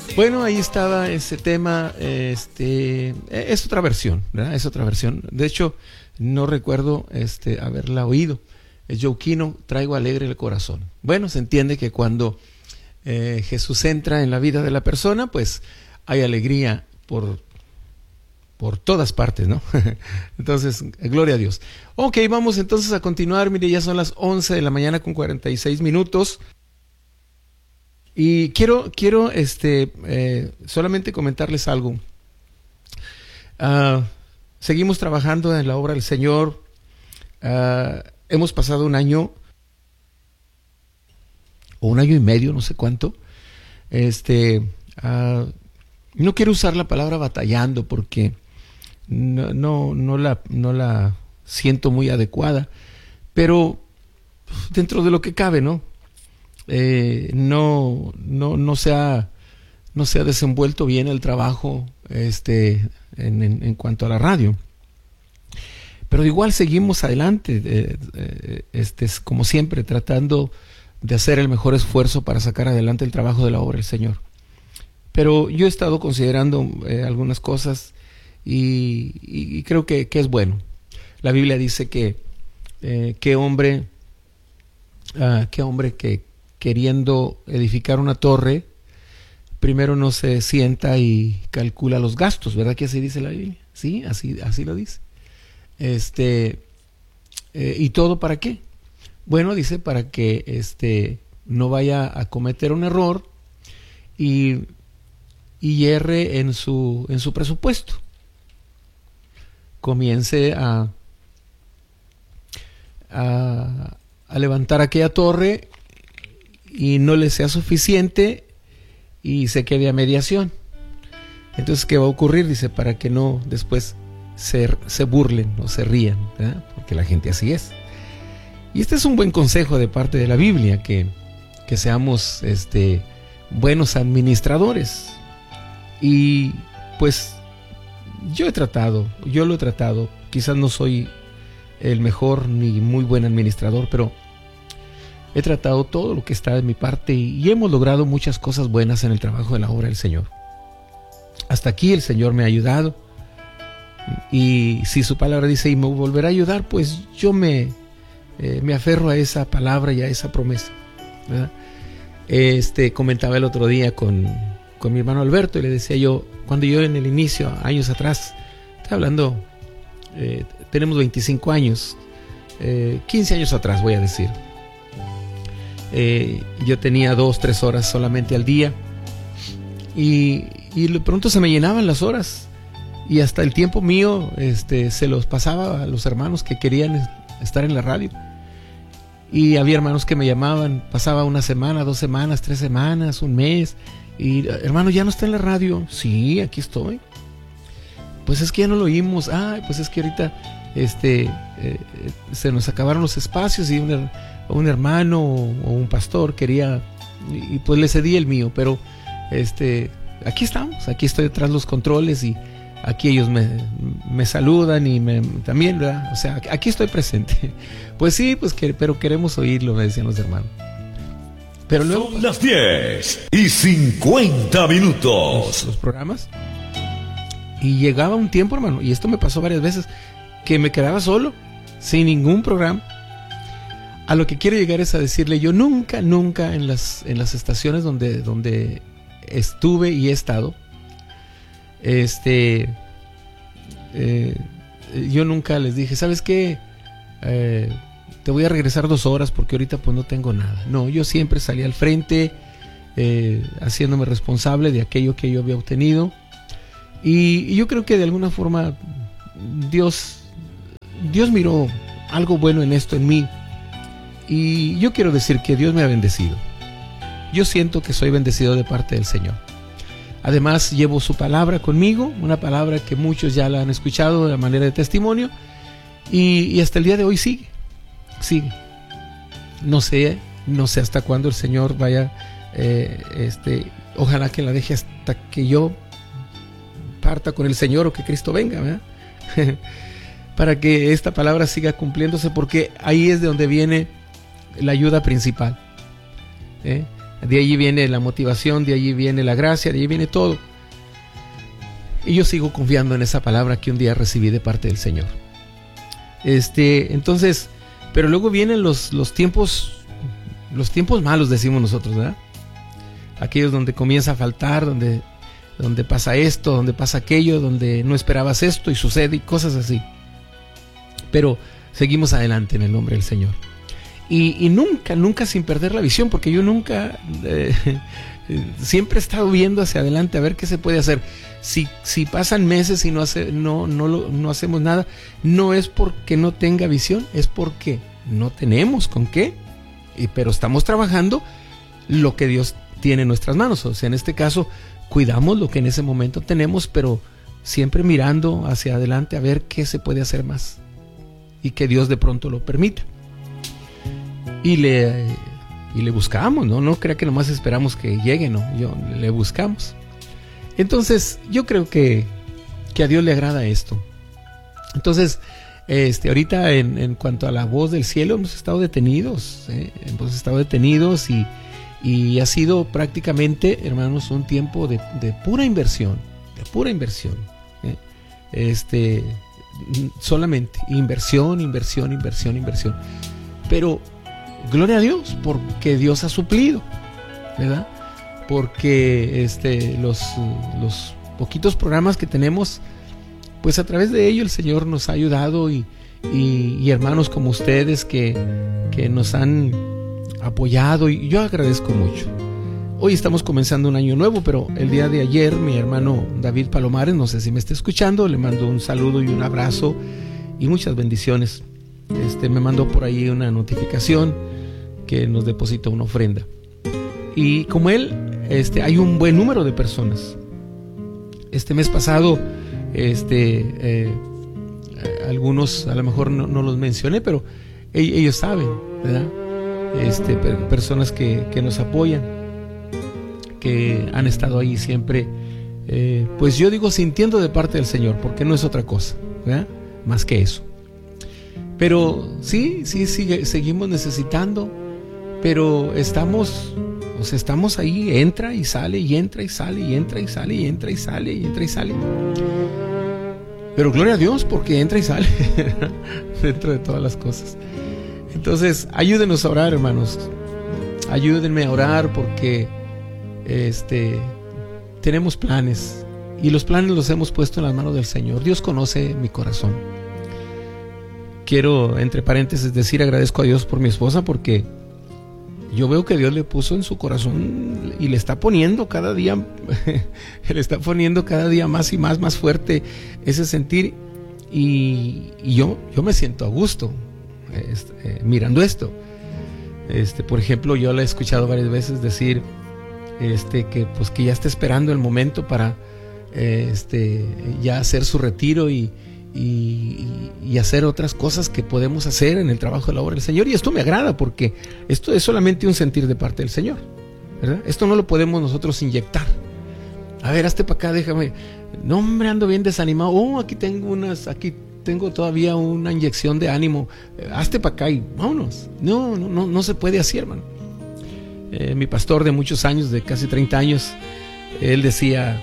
Bueno, ahí estaba ese tema. Es otra versión, ¿verdad? Es otra versión. De hecho, no recuerdo haberla oído. Es Joe Kino, Traigo alegre el corazón. Bueno, se entiende que cuando Jesús entra en la vida de la persona, pues hay alegría por todas partes, ¿no? Entonces, gloria a Dios. Ok, vamos entonces a continuar. Mire, ya son las 11 de la mañana con 46 minutos. Y quiero solamente comentarles algo. Seguimos trabajando en la obra del Señor. Hemos pasado un año o un año y medio, no sé cuánto. No quiero usar la palabra batallando porque no la siento muy adecuada, pero dentro de lo que cabe, ¿no? No se ha desenvuelto bien el trabajo en cuanto a la radio, pero igual seguimos adelante, como siempre, tratando de hacer el mejor esfuerzo para sacar adelante el trabajo de la obra del Señor. Pero yo he estado considerando algunas cosas y creo que es bueno. La Biblia dice que qué hombre que queriendo edificar una torre, primero no se sienta y calcula los gastos, ¿verdad que así dice la Biblia? Sí, así lo dice. ¿Y todo para qué? Bueno, dice para que no vaya a cometer un error y erre en su presupuesto. Comience a levantar aquella torre y no le sea suficiente y se quede a mediación. Entonces, ¿qué va a ocurrir? Dice, para que no después se burlen o se rían, ¿verdad? Porque la gente así es. Y este es un buen consejo de parte de la Biblia, que seamos buenos administradores. Y pues yo lo he tratado. Quizás no soy el mejor ni muy buen administrador, pero he tratado todo lo que está de mi parte y hemos logrado muchas cosas buenas en el trabajo de la obra del Señor. Hasta aquí el Señor me ha ayudado, y si su palabra dice y me volverá a ayudar, pues yo me aferro a esa palabra y a esa promesa, ¿verdad? Comentaba el otro día con mi hermano Alberto y le decía yo, cuando yo en el inicio, años atrás, estaba hablando, tenemos 25 años, 15 años atrás voy a decir, yo tenía 2-3 horas solamente al día y de pronto se me llenaban las horas y hasta el tiempo mío se los pasaba a los hermanos que querían estar en la radio. Y había hermanos que me llamaban, pasaba una semana, 2 semanas, 3 semanas, un mes, y hermano, ¿ya no está en la radio? Sí, aquí estoy. Pues es que ya no lo oímos. Pues es que ahorita se nos acabaron los espacios y un hermano o un pastor quería, y pues le cedí el mío, pero aquí estamos, aquí estoy detrás de los controles y aquí ellos me saludan y también, ¿verdad? O sea, aquí estoy presente. Pues sí, pero queremos oírlo, me decían los hermanos. Pero luego, son las 10:50 los programas, y llegaba un tiempo, hermano, y esto me pasó varias veces, que me quedaba solo, sin ningún programa. A lo que quiero llegar es a decirle, yo nunca en las estaciones donde estuve y he estado, yo nunca les dije, ¿sabes qué? Te voy a regresar 2 horas porque ahorita pues no tengo nada. No, yo siempre salí al frente, haciéndome responsable de aquello que yo había obtenido, y yo creo que de alguna forma Dios miró algo bueno en esto en mí, y yo quiero decir que Dios me ha bendecido. Yo siento que soy bendecido de parte del Señor. Además, llevo su palabra conmigo, una palabra que muchos ya la han escuchado de manera de testimonio, y hasta el día de hoy sigue. No sé hasta cuándo el Señor vaya, ojalá que la deje hasta que yo parta con el Señor o que Cristo venga, ¿verdad? Para que esta palabra siga cumpliéndose, porque ahí es de donde viene la ayuda principal. De allí viene la motivación, de allí viene la gracia, de allí viene todo. Y yo sigo confiando en esa palabra que un día recibí de parte del Señor. Entonces, pero luego vienen los tiempos malos, decimos nosotros, ¿verdad? Aquellos donde comienza a faltar, donde pasa esto, donde pasa aquello, donde no esperabas esto y sucede y cosas así. Pero seguimos adelante en el nombre del Señor. Y nunca sin perder la visión, porque yo nunca, siempre he estado viendo hacia adelante a ver qué se puede hacer. Si pasan meses y no hacemos nada, no es porque no tenga visión, es porque no tenemos con qué, pero estamos trabajando lo que Dios tiene en nuestras manos. O sea, en este caso, cuidamos lo que en ese momento tenemos, pero siempre mirando hacia adelante a ver qué se puede hacer más y que Dios de pronto lo permita. Y le buscamos, no crea que nomás esperamos que llegue, no, le buscamos. Entonces yo creo que a Dios le agrada esto. Entonces ahorita en cuanto a la voz del cielo hemos estado detenidos, y ha sido prácticamente, hermanos, un tiempo de pura inversión, solamente inversión. Pero gloria a Dios, porque Dios ha suplido, ¿verdad? Porque los poquitos programas que tenemos, pues a través de ello el Señor nos ha ayudado y hermanos como ustedes que nos han apoyado, y yo agradezco mucho. Hoy estamos comenzando un año nuevo, pero el día de ayer mi hermano David Palomares, no sé si me está escuchando, le mando un saludo y un abrazo y muchas bendiciones. Me mandó por ahí una notificación que nos depositó una ofrenda. Y como él, hay un buen número de personas. Este mes pasado, algunos a lo mejor no los mencioné, pero ellos saben, ¿verdad? Personas que nos apoyan, que han estado ahí siempre, pues yo digo sintiendo de parte del Señor, porque no es otra cosa, ¿verdad? Más que eso. Pero sí, seguimos necesitando, pero estamos ahí, entra y sale, y entra y sale, y entra y sale, y entra y sale, y entra y sale. Pero gloria a Dios, porque entra y sale dentro de todas las cosas. Entonces, ayúdenos a orar, hermanos. Ayúdenme a orar porque tenemos planes, y los planes los hemos puesto en las manos del Señor. Dios conoce mi corazón. Quiero, entre paréntesis, decir agradezco a Dios por mi esposa, porque yo veo que Dios le puso en su corazón y le está poniendo cada día más y más fuerte ese sentir, y yo me siento a gusto mirando esto. Por ejemplo, yo la he escuchado varias veces decir que ya está esperando el momento para ya hacer su retiro y hacer otras cosas que podemos hacer en el trabajo de la obra del Señor. Y esto me agrada, porque esto es solamente un sentir de parte del Señor, ¿verdad? Esto no lo podemos nosotros inyectar. A ver, hazte para acá, déjame. No, hombre, ando bien desanimado. Aquí tengo todavía una inyección de ánimo. Hazte para acá y vámonos. No se puede así, hermano. Mi pastor de muchos años, de casi 30 años, él decía,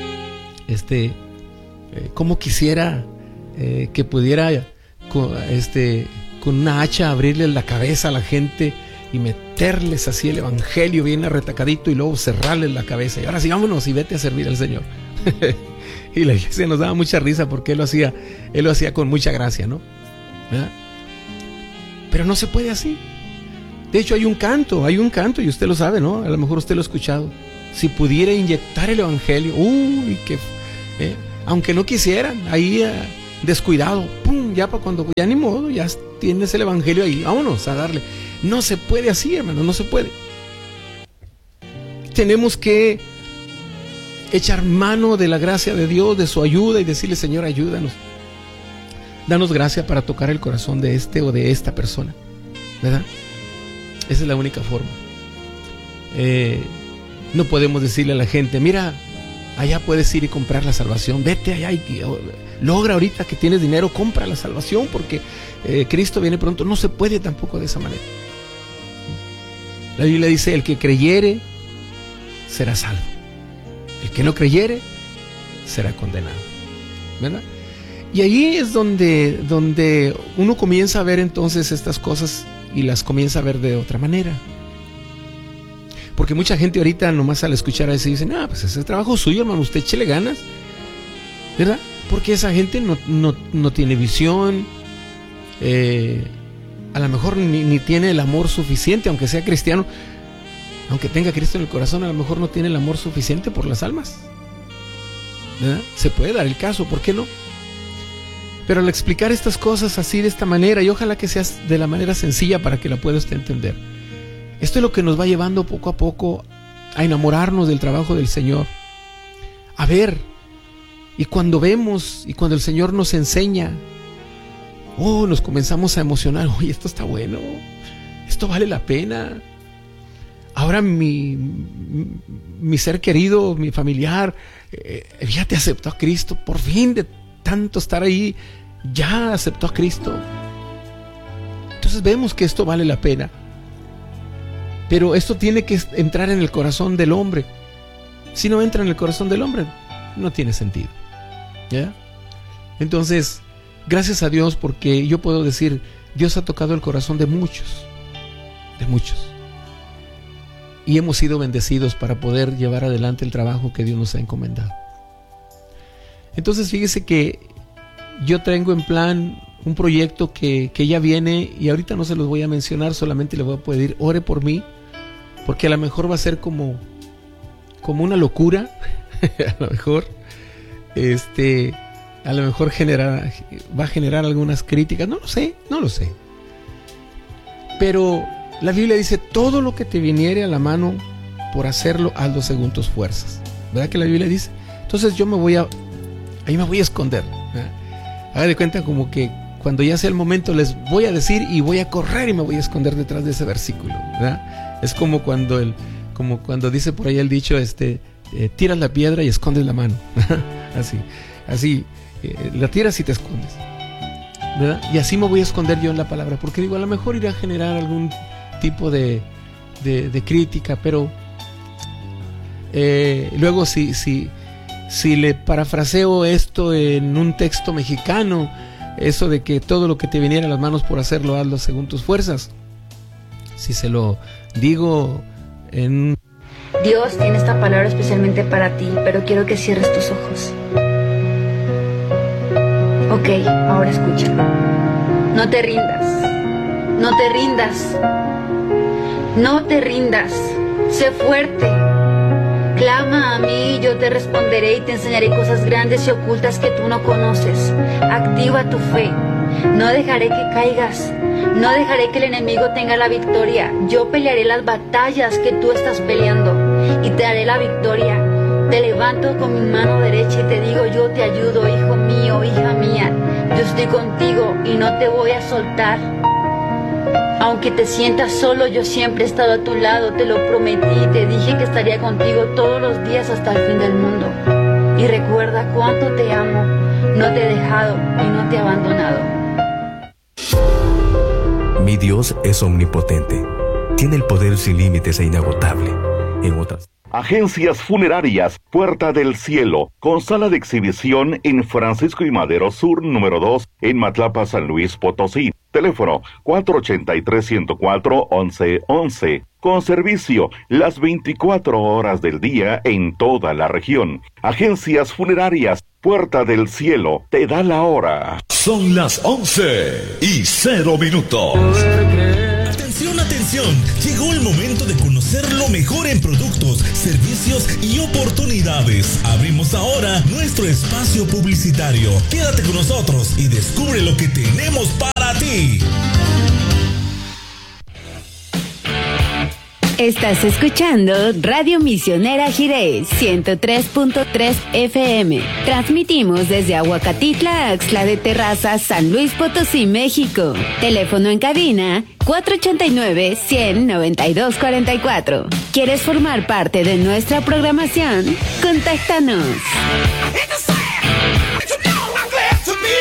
cómo quisiera que pudiera con una hacha abrirle la cabeza a la gente y meterles así el evangelio bien arretacadito, y luego cerrarles la cabeza, y ahora sí, vámonos y vete a servir al Señor. Y la iglesia nos daba mucha risa, porque él lo hacía con mucha gracia, ¿no? ¿Verdad? Pero no se puede así. De hecho, hay un canto, y usted lo sabe, ¿no? A lo mejor usted lo ha escuchado. Si pudiera inyectar el evangelio, aunque no quisieran, ahí descuidado, pum, ya para cuando ya ni modo, ya tienes el evangelio ahí, vámonos a darle. No se puede así, hermano, no se puede. Tenemos que echar mano de la gracia de Dios, de su ayuda, y decirle: Señor, ayúdanos, danos gracia para tocar el corazón de este o de esta persona, ¿verdad? Esa es la única forma. No podemos decirle a la gente: mira, allá puedes ir y comprar la salvación, vete allá y logra ahorita que tienes dinero, compra la salvación, porque Cristo viene pronto. No se puede tampoco de esa manera. La Biblia dice, el que creyere será salvo. El que no creyere será condenado, ¿verdad? Y ahí es donde uno comienza a ver entonces estas cosas y las comienza a ver de otra manera. Porque mucha gente ahorita nomás al escuchar a eso dicen, pues ese es trabajo suyo, hermano, usted échele ganas, ¿verdad? Porque esa gente no tiene visión, a lo mejor ni tiene el amor suficiente, aunque sea cristiano, aunque tenga Cristo en el corazón, a lo mejor no tiene el amor suficiente por las almas, ¿verdad? Se puede dar el caso, ¿por qué no? Pero al explicar estas cosas así de esta manera, y ojalá que sea de la manera sencilla para que la pueda usted entender, esto es lo que nos va llevando poco a poco a enamorarnos del trabajo del Señor, a ver, y cuando vemos y cuando el Señor nos enseña, nos comenzamos a emocionar. Oye, esto está bueno, esto vale la pena. Ahora mi ser querido, mi familiar, ya te aceptó a Cristo, por fin, de tanto estar ahí, ya aceptó a Cristo. Entonces vemos que esto vale la pena. Pero esto tiene que entrar en el corazón del hombre. Si no entra en el corazón del hombre, no tiene sentido, ¿ya? Entonces, gracias a Dios, porque yo puedo decir, Dios ha tocado el corazón de muchos, y hemos sido bendecidos para poder llevar adelante el trabajo que Dios nos ha encomendado. Entonces, fíjese que yo tengo en plan un proyecto que ya viene, y ahorita no se los voy a mencionar, solamente le voy a pedir, ore por mí, porque a lo mejor va a ser como una locura, a lo mejor, a lo mejor va a generar algunas críticas, no lo sé. Pero la Biblia dice, todo lo que te viniere a la mano por hacerlo, hazlo según tus fuerzas. ¿Verdad que la Biblia dice? Entonces yo me voy a esconder, ¿verdad? Haga de cuenta como que cuando ya sea el momento les voy a decir y voy a correr y me voy a esconder detrás de ese versículo, ¿verdad? Es como cuando dice por ahí el dicho, tiras la piedra y escondes la mano. así, la tiras y te escondes, ¿verdad? Y así me voy a esconder yo en la palabra, porque digo, a lo mejor irá a generar algún tipo de crítica, pero luego si le parafraseo esto en un texto mexicano, eso de que todo lo que te viniera a las manos por hacerlo, hazlo según tus fuerzas, si se lo digo en... Dios tiene esta palabra especialmente para ti, pero quiero que cierres tus ojos. Ok, ahora escucha. No te rindas. No te rindas. No te rindas. Sé fuerte. Clama a mí y yo te responderé y te enseñaré cosas grandes y ocultas que tú no conoces. Activa tu fe. No dejaré que caigas. No dejaré que el enemigo tenga la victoria. Yo pelearé las batallas que tú estás peleando y te daré la victoria. Te levanto con mi mano derecha y te digo, yo te ayudo, hijo mío, hija mía. Yo estoy contigo y no te voy a soltar. Aunque te sientas solo, yo siempre he estado a tu lado, te lo prometí, te dije que estaría contigo todos los días hasta el fin del mundo. Y recuerda cuánto te amo, no te he dejado y no te he abandonado. Mi Dios es omnipotente, tiene el poder sin límites e inagotable. En otras... Agencias Funerarias Puerta del Cielo, con sala de exhibición en Francisco y Madero Sur, número 2, en Matlapa, San Luis Potosí. Teléfono 483-104-1111. Con servicio las 24 horas del día en toda la región. Agencias Funerarias Puerta del Cielo, te da la hora. Son las 11:00. Atención, llegó el momento de conocer lo mejor en productos, servicios y oportunidades. Abrimos ahora nuestro espacio publicitario. Quédate con nosotros y descubre lo que tenemos para ti. Estás escuchando Radio Misionera Jiré 103.3 FM. Transmitimos desde Aguacatitla, Axtla de Terraza, San Luis Potosí, México. Teléfono en cabina 489-100-9244. ¿Quieres formar parte de nuestra programación? Contáctanos.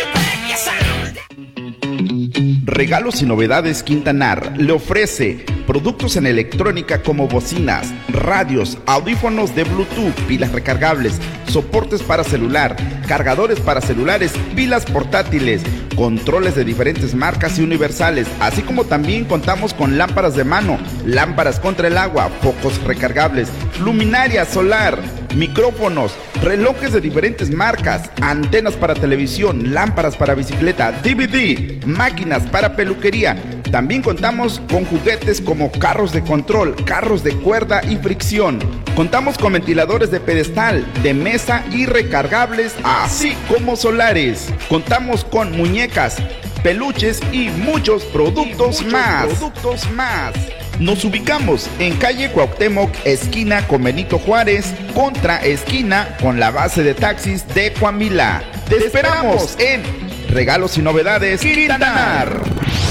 Regalos y Novedades Quintanar le ofrece Productos en electrónica como bocinas, radios, audífonos de Bluetooth, pilas recargables, soportes para celular, cargadores para celulares, pilas portátiles, controles de diferentes marcas y universales, así como también contamos con lámparas de mano, lámparas contra el agua, focos recargables, luminaria solar, micrófonos, relojes de diferentes marcas, antenas para televisión, lámparas para bicicleta, DVD, máquinas para peluquería. También contamos con juguetes como carros de control, carros de cuerda y fricción. Contamos con ventiladores de pedestal, de mesa y recargables, así como solares. Contamos con muñecas, peluches y muchos productos más. Nos ubicamos en calle Cuauhtémoc, esquina con Benito Juárez, contra esquina con la base de taxis de Coahuila. Te esperamos en Regalos y Novedades Quintanar.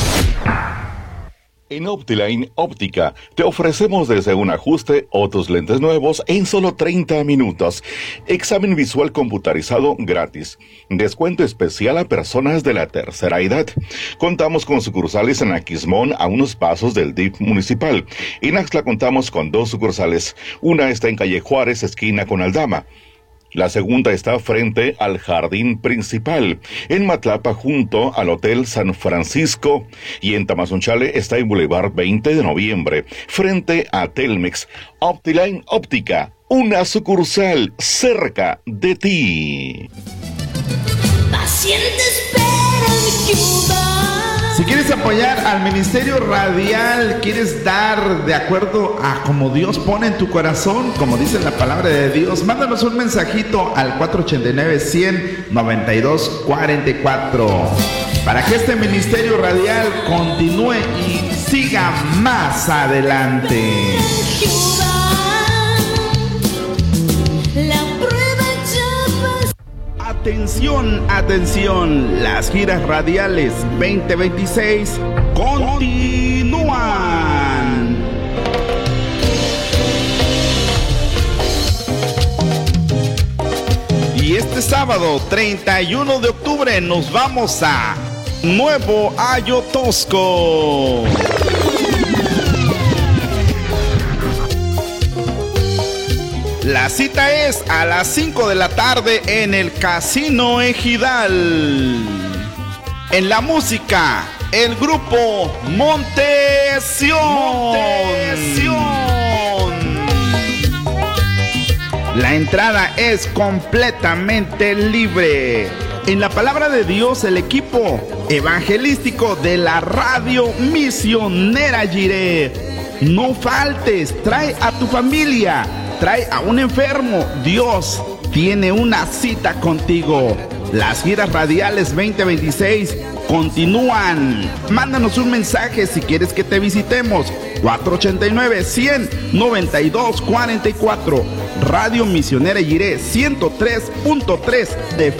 En Optiline Óptica te ofrecemos desde un ajuste o tus lentes nuevos en solo 30 minutos. Examen visual computarizado gratis. Descuento especial a personas de la tercera edad. Contamos con sucursales en Aquismón a unos pasos del DIF municipal. En Axtla contamos con 2 sucursales. Una está en calle Juárez, esquina con Aldama. La segunda está frente al jardín principal, en Matlapa junto al Hotel San Francisco, y en Tamazunchale está en Boulevard 20 de Noviembre, frente a Telmex. Optiline Óptica, una sucursal cerca de ti. Paciente espera mi Cuba. Si quieres apoyar al Ministerio Radial, quieres dar de acuerdo a como Dios pone en tu corazón, como dice la palabra de Dios, mándanos un mensajito al 489-100-9244 para que este Ministerio Radial continúe y siga más adelante. Atención, atención, las giras radiales 2026 continúan. Y este sábado 31 de octubre nos vamos a Nuevo Ayotosco. La cita es a las 5 de la tarde en el Casino Ejidal. En la música, el grupo Montesión. La entrada es completamente libre. En la palabra de Dios, el equipo evangelístico de la radio misionera Jiré. No faltes, trae a tu familia. Trae a un enfermo. Dios tiene una cita contigo. Las giras radiales 2026 continúan. Mándanos un mensaje si quieres que te visitemos. 489-100-9244. Radio Misionera Jiré 103.3 de